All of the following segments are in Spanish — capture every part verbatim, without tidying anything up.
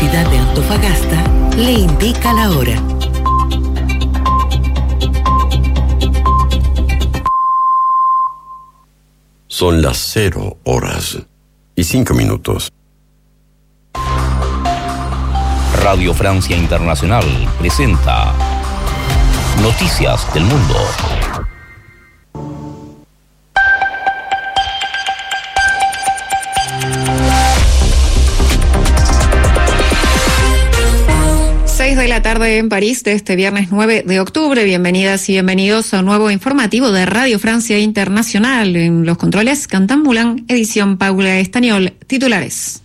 Universidad de Antofagasta le indica la hora. Son las cero horas y cinco minutos. Radio Francia Internacional presenta Noticias del Mundo. seis de la tarde en París de este viernes nueve de octubre. Bienvenidas y bienvenidos a un nuevo informativo de Radio Francia Internacional. En los controles, Cantan Moulin, edición Paula Estañol. Titulares.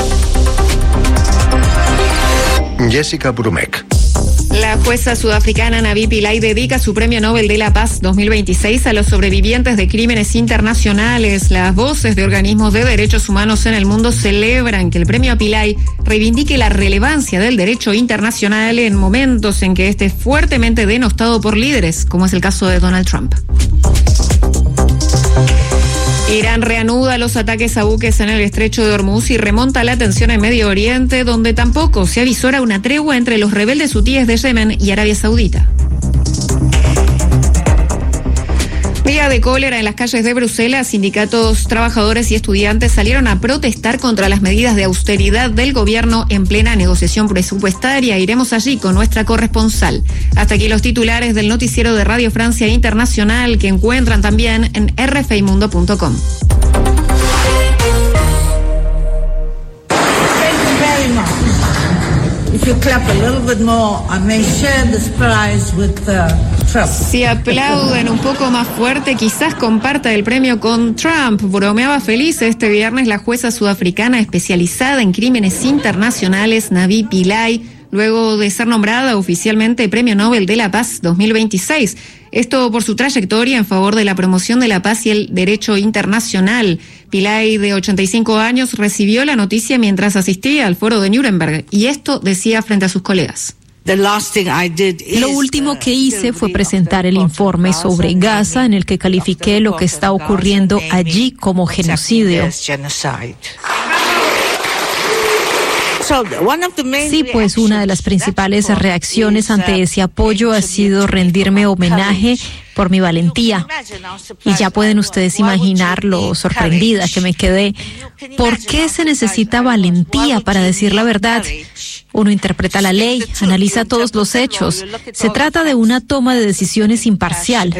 Jessica Brumek. La jueza sudafricana Navi Pillay dedica su Premio Nobel de la Paz dos mil veintiséis a los sobrevivientes de crímenes internacionales. Las voces de organismos de derechos humanos en el mundo celebran que el Premio a Pillay reivindique la relevancia del derecho internacional en momentos en que este es fuertemente denostado por líderes, como es el caso de Donald Trump. Irán reanuda los ataques a buques en el estrecho de Hormuz y remonta la tensión en Medio Oriente, donde tampoco se avisora una tregua entre los rebeldes hutíes de Yemen y Arabia Saudita. Día de cólera en las calles de Bruselas. Sindicatos, trabajadores y estudiantes salieron a protestar contra las medidas de austeridad del gobierno en plena negociación presupuestaria. Iremos allí con nuestra corresponsal. Hasta aquí los titulares del noticiero de Radio Francia Internacional, que encuentran también en r f i mundo punto com. Si aplauden un poco más fuerte, quizás comparta el premio con Trump. Bromeaba feliz este viernes la jueza sudafricana especializada en crímenes internacionales, Navi Pillay, luego de ser nombrada oficialmente Premio Nobel de la Paz dos mil veintiséis. Esto por su trayectoria en favor de la promoción de la paz y el derecho internacional. Pillay, de ochenta y cinco años, recibió la noticia mientras asistía al foro de Nuremberg, y esto decía frente a sus colegas. Lo último que hice fue presentar el informe sobre Gaza, en el que califiqué lo que está ocurriendo allí como genocidio. Sí, pues una de las principales reacciones ante ese apoyo ha sido rendirme homenaje por mi valentía. Y ya pueden ustedes imaginar lo sorprendida que me quedé. ¿Por qué se necesita valentía para decir la verdad? Uno interpreta la ley, analiza todos los hechos. Se trata de una toma de decisiones imparcial.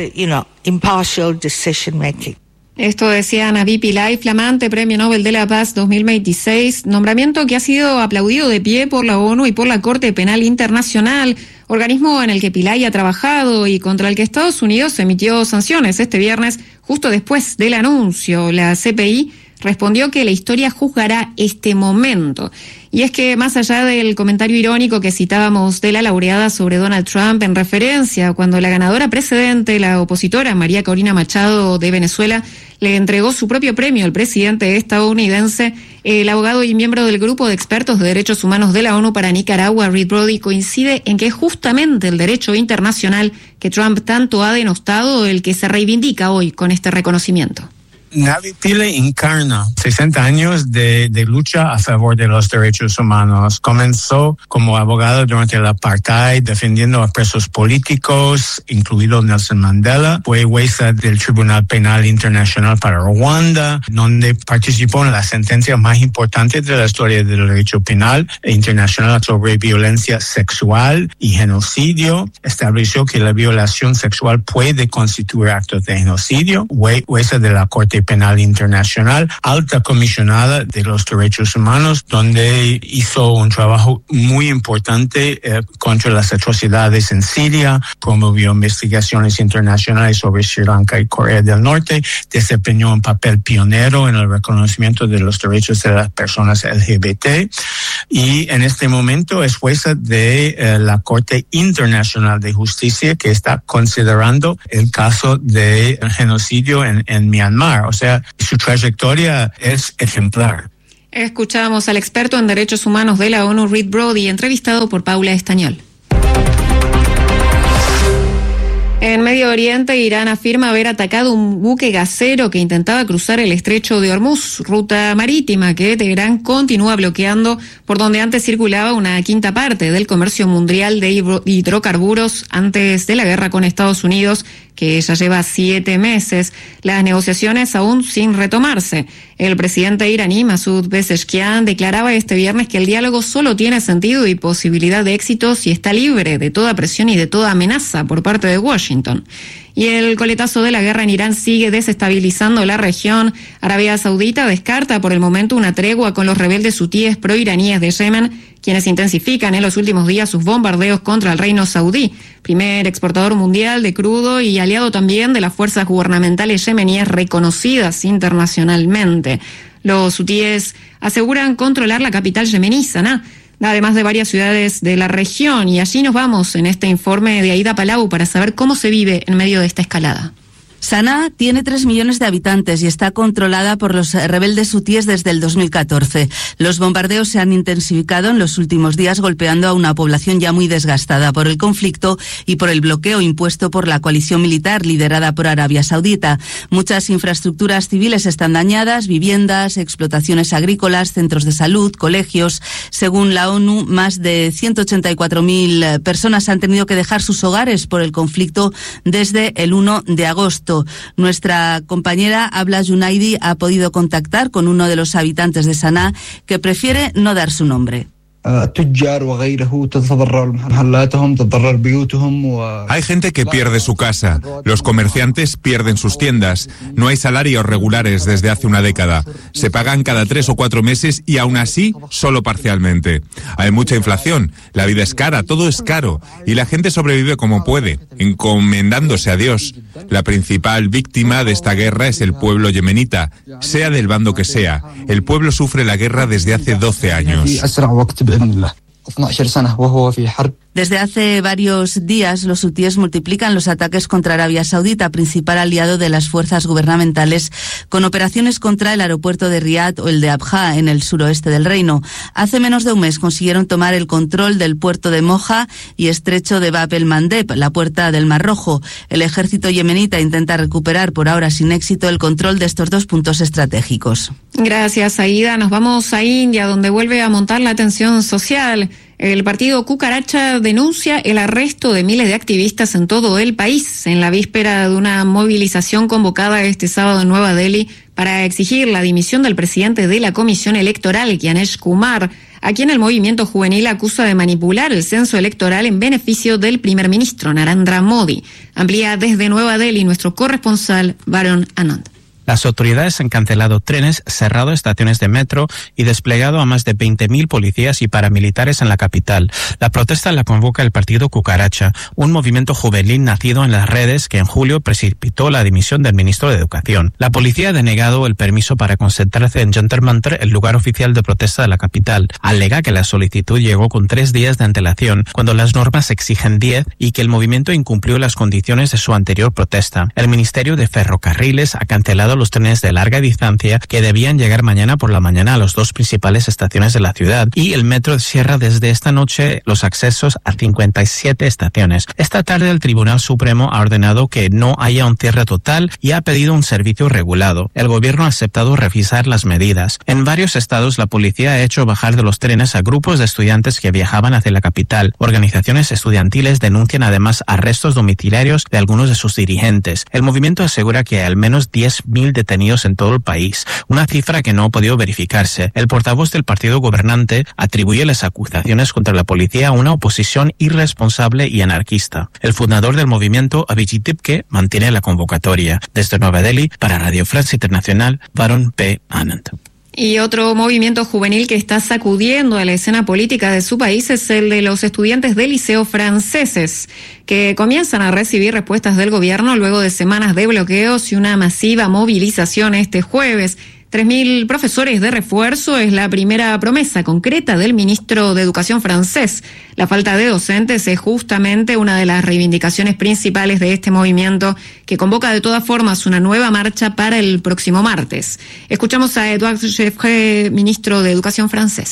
Esto decía Navi Pillay, flamante Premio Nobel de la Paz dos mil veintiséis, nombramiento que ha sido aplaudido de pie por la ONU y por la Corte Penal Internacional, organismo en el que Pillay ha trabajado y contra el que Estados Unidos emitió sanciones este viernes, justo después del anuncio. La C P I respondió que la historia juzgará este momento. Y es que, más allá del comentario irónico que citábamos de la laureada sobre Donald Trump en referencia cuando la ganadora precedente, la opositora María Corina Machado de Venezuela, le entregó su propio premio al presidente estadounidense, el abogado y miembro del grupo de expertos de derechos humanos de la ONU para Nicaragua, Reed Brody, coincide en que es justamente el derecho internacional que Trump tanto ha denostado el que se reivindica hoy con este reconocimiento. Navi Pillay encarna sesenta años de, de lucha a favor de los derechos humanos. Comenzó como abogado durante el apartheid, defendiendo a presos políticos, incluido Nelson Mandela. Fue jueza del Tribunal Penal Internacional para Ruanda, donde participó en la sentencia más importante de la historia del derecho penal internacional sobre violencia sexual y genocidio. Estableció que la violación sexual puede constituir actos de genocidio. Fue jueza de la Corte Penal Internacional, alta comisionada de los derechos humanos, donde hizo un trabajo muy importante eh, contra las atrocidades en Siria, promovió investigaciones internacionales sobre Sri Lanka y Corea del Norte, desempeñó un papel pionero en el reconocimiento de los derechos de las personas L G B T y en este momento es jueza de eh, la Corte Internacional de Justicia, que está considerando el caso de genocidio en, en Myanmar. O sea, su trayectoria es ejemplar. Escuchamos al experto en derechos humanos de la ONU, Reed Brody, entrevistado por Paula Estañol. En Medio Oriente, Irán afirma haber atacado un buque gasero que intentaba cruzar el estrecho de Hormuz, ruta marítima que Teherán continúa bloqueando, por donde antes circulaba una quinta parte del comercio mundial de hidrocarburos antes de la guerra con Estados Unidos, que ya lleva siete meses. Las negociaciones aún sin retomarse. El presidente iraní, Masoud Pezeshkian, declaraba este viernes que el diálogo solo tiene sentido y posibilidad de éxito si está libre de toda presión y de toda amenaza por parte de Washington. Y el coletazo de la guerra en Irán sigue desestabilizando la región. Arabia Saudita descarta por el momento una tregua con los rebeldes hutíes proiraníes de Yemen, quienes intensifican en los últimos días sus bombardeos contra el reino saudí, primer exportador mundial de crudo y aliado también de las fuerzas gubernamentales yemeníes reconocidas internacionalmente. Los hutíes aseguran controlar la capital yemení, Saná, además de varias ciudades de la región. Y allí nos vamos en este informe de Aida Palau para saber cómo se vive en medio de esta escalada. Saná tiene tres millones de habitantes y está controlada por los rebeldes hutíes desde el dos mil catorce. Los bombardeos se han intensificado en los últimos días, golpeando a una población ya muy desgastada por el conflicto y por el bloqueo impuesto por la coalición militar liderada por Arabia Saudita. Muchas infraestructuras civiles están dañadas, viviendas, explotaciones agrícolas, centros de salud, colegios. Según la ONU, más de ciento ochenta y cuatro mil personas han tenido que dejar sus hogares por el conflicto desde el uno de agosto. Nuestra compañera Abla Junaidi ha podido contactar con uno de los habitantes de Saná que prefiere no dar su nombre. Hay gente que pierde su casa, los comerciantes pierden sus tiendas, no hay salarios regulares desde hace una década, se pagan cada tres o cuatro meses y aún así solo parcialmente. Hay mucha inflación, la vida es cara, todo es caro y la gente sobrevive como puede, encomendándose a Dios. La principal víctima de esta guerra es el pueblo yemenita, sea del bando que sea. El pueblo sufre la guerra desde hace doce años. Desde hace varios días, los hutíes multiplican los ataques contra Arabia Saudita, principal aliado de las fuerzas gubernamentales, con operaciones contra el aeropuerto de Riad o el de Abha, en el suroeste del reino. Hace menos de un mes consiguieron tomar el control del puerto de Moja y estrecho de Bab el-Mandeb, la puerta del Mar Rojo. El ejército yemenita intenta recuperar, por ahora sin éxito, el control de estos dos puntos estratégicos. Gracias, Aida. Nos vamos a India, donde vuelve a montar la tensión social. El partido Cucaracha denuncia el arresto de miles de activistas en todo el país en la víspera de una movilización convocada este sábado en Nueva Delhi para exigir la dimisión del presidente de la Comisión Electoral, Gyanesh Kumar, a quien el movimiento juvenil acusa de manipular el censo electoral en beneficio del primer ministro Narendra Modi. Amplía desde Nueva Delhi nuestro corresponsal Varun Anand. Las autoridades han cancelado trenes, cerrado estaciones de metro y desplegado a más de veinte mil policías y paramilitares en la capital. La protesta la convoca el partido Cucaracha, un movimiento juvenil nacido en las redes que en julio precipitó la dimisión del ministro de Educación. La policía ha denegado el permiso para concentrarse en Jantar Mantar, el lugar oficial de protesta de la capital. Alega que la solicitud llegó con tres días de antelación, cuando las normas exigen diez, y que el movimiento incumplió las condiciones de su anterior protesta. El Ministerio de Ferrocarriles ha cancelado los trenes de larga distancia que debían llegar mañana por la mañana a las dos principales estaciones de la ciudad, y el metro cierra desde esta noche los accesos a cincuenta y siete estaciones. Esta tarde el Tribunal Supremo ha ordenado que no haya un cierre total y ha pedido un servicio regulado. El gobierno ha aceptado revisar las medidas. En varios estados la policía ha hecho bajar de los trenes a grupos de estudiantes que viajaban hacia la capital. Organizaciones estudiantiles denuncian además arrestos domiciliarios de algunos de sus dirigentes. El movimiento asegura que hay al menos diez mil detenidos en todo el país, una cifra que no ha podido verificarse. El portavoz del partido gobernante atribuye las acusaciones contra la policía a una oposición irresponsable y anarquista. El fundador del movimiento, Abhijit Tipke, mantiene la convocatoria. Desde Nueva Delhi, para Radio Francia Internacional, Varun P. Anand. Y otro movimiento juvenil que está sacudiendo a la escena política de su país es el de los estudiantes del liceo franceses, que comienzan a recibir respuestas del gobierno luego de semanas de bloqueos y una masiva movilización este jueves. tres mil profesores de refuerzo es la primera promesa concreta del ministro de Educación francés. La falta de docentes es justamente una de las reivindicaciones principales de este movimiento, que convoca de todas formas una nueva marcha para el próximo martes. Escuchamos a Edouard Geoffroy, ministro de Educación francés.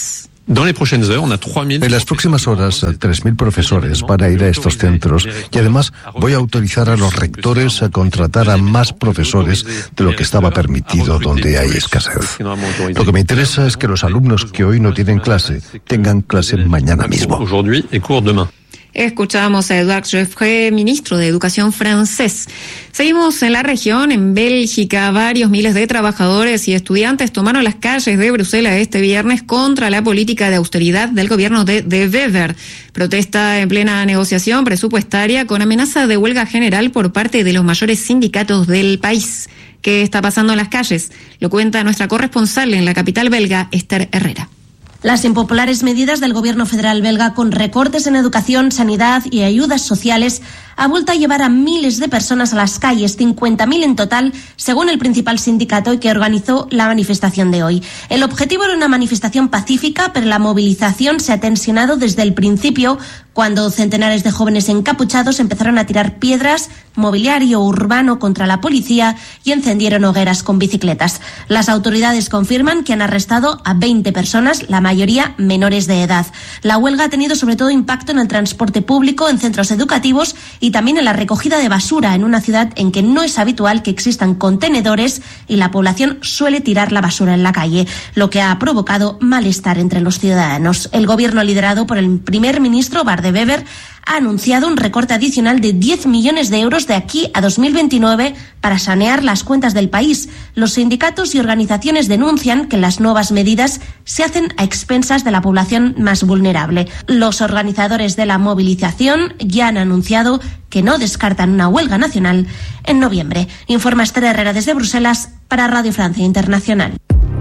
En las próximas horas, tres mil profesores van a ir a estos centros y además voy a autorizar a los rectores a contratar a más profesores de lo que estaba permitido donde hay escasez. Lo que me interesa es que los alumnos que hoy no tienen clase tengan clase mañana mismo. Escuchamos a Edouard Geoffroy, ministro de Educación francés. Seguimos en la región, en Bélgica. Varios miles de trabajadores y estudiantes tomaron las calles de Bruselas este viernes contra la política de austeridad del gobierno de De Wever. Protesta en plena negociación presupuestaria con amenaza de huelga general por parte de los mayores sindicatos del país. ¿Qué está pasando en las calles? Lo cuenta nuestra corresponsal en la capital belga, Esther Herrera. Las impopulares medidas del gobierno federal belga con recortes en educación, sanidad y ayudas sociales ha vuelto a llevar a miles de personas a las calles, cincuenta mil en total, según el principal sindicato que organizó la manifestación de hoy. El objetivo era una manifestación pacífica, pero la movilización se ha tensionado desde el principio, cuando centenares de jóvenes encapuchados empezaron a tirar piedras, mobiliario urbano contra la policía y encendieron hogueras con bicicletas. Las autoridades confirman que han arrestado a veinte personas, la mayoría menores de edad. La huelga ha tenido sobre todo impacto en el transporte público, en centros educativos y también en la recogida de basura en una ciudad en que no es habitual que existan contenedores y la población suele tirar la basura en la calle, lo que ha provocado malestar entre los ciudadanos. El gobierno liderado por el primer ministro Bart De Wever ha anunciado un recorte adicional de diez millones de euros de aquí a dos mil veintinueve para sanear las cuentas del país. Los sindicatos y organizaciones denuncian que las nuevas medidas se hacen a expensas de la población más vulnerable. Los organizadores de la movilización ya han anunciado que no descartan una huelga nacional en noviembre. Informa Esther Herrera desde Bruselas para Radio Francia Internacional.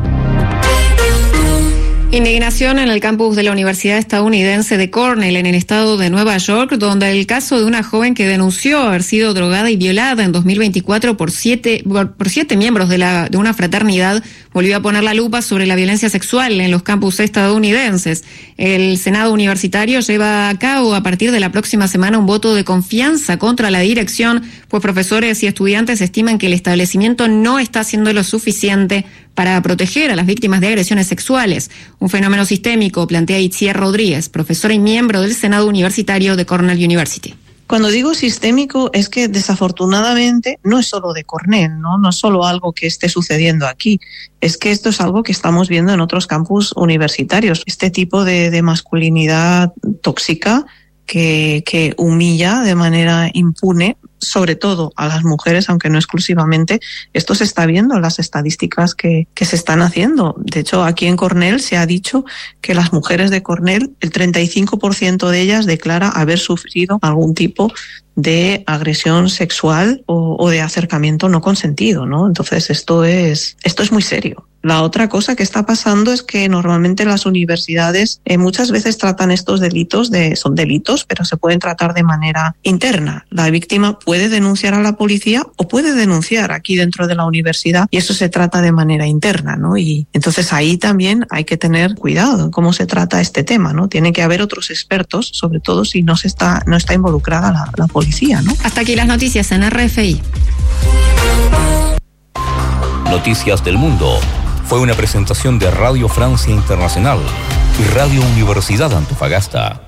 Indignación en el campus de la Universidad estadounidense de Cornell, en el estado de Nueva York, donde el caso de una joven que denunció haber sido drogada y violada en dos mil veinticuatro por siete, por siete miembros de, la, de una fraternidad volvió a poner la lupa sobre la violencia sexual en los campus estadounidenses. El Senado Universitario lleva a cabo a partir de la próxima semana un voto de confianza contra la dirección, pues profesores y estudiantes estiman que el establecimiento no está haciendo lo suficiente para proteger a las víctimas de agresiones sexuales. Un fenómeno sistémico, plantea Itziar Rodríguez, profesora y miembro del Senado Universitario de Cornell University. Cuando digo sistémico es que desafortunadamente no es solo de Cornell, ¿no? No es solo algo que esté sucediendo aquí, es que esto es algo que estamos viendo en otros campus universitarios. Este tipo de, de masculinidad tóxica que, que humilla de manera impune, sobre todo a las mujeres, aunque no exclusivamente. Esto se está viendo en las estadísticas que, que se están haciendo. De hecho, aquí en Cornell se ha dicho que las mujeres de Cornell, el treinta y cinco por ciento de ellas declara haber sufrido algún tipo de agresión sexual o, o de acercamiento no consentido, ¿no? Entonces esto es, esto es muy serio. La otra cosa que está pasando es que normalmente las universidades eh, muchas veces tratan estos delitos de, son delitos, pero se pueden tratar de manera interna. La víctima puede denunciar a la policía o puede denunciar aquí dentro de la universidad y eso se trata de manera interna, ¿no? Y entonces ahí también hay que tener cuidado en cómo se trata este tema, ¿no? Tiene que haber otros expertos, sobre todo si no se está, no está involucrada la, la policía, ¿no? Hasta aquí las noticias en R F I. Noticias del Mundo fue una presentación de Radio Francia Internacional y Radio Universidad Antofagasta.